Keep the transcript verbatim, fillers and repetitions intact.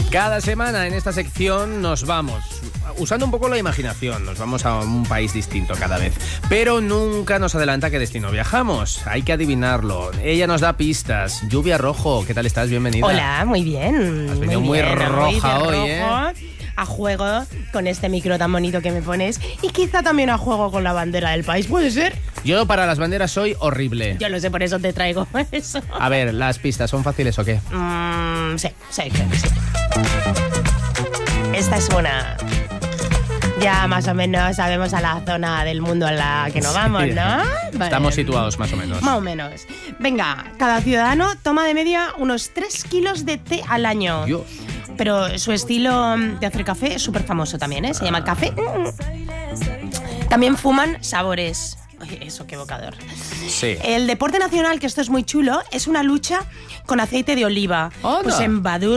Cada semana en esta sección nos vamos, usando un poco la imaginación, nos vamos a un país distinto cada vez, pero nunca nos adelanta a qué destino viajamos, hay que adivinarlo. Ella nos da pistas. Lluvia Rojo, ¿qué tal estás? Bienvenida. Hola, muy bien. Has venido muy, muy bien, roja muy hoy, rojo, ¿eh? A juego con este micro tan bonito que me pones y quizá también a juego con la bandera del país, ¿puede ser? Yo para las banderas soy horrible. Yo lo sé, por eso te traigo eso. A ver, ¿las pistas son fáciles o qué? Mm, sí, sí, creo que sí. Esta es una... Ya más o menos sabemos a la zona del mundo a la que nos vamos, Sí. ¿no? Vale. Estamos situados más o menos. Más o menos. Venga, cada ciudadano toma de media unos tres kilos de té al año. Dios. Pero su estilo de hacer café es súper famoso también, ¿eh? Se llama café. También fuman sabores. Oye, eso, qué evocador. Sí. El deporte nacional, que esto es muy chulo, es una lucha con aceite de oliva. ¡Anda! Pues en Badur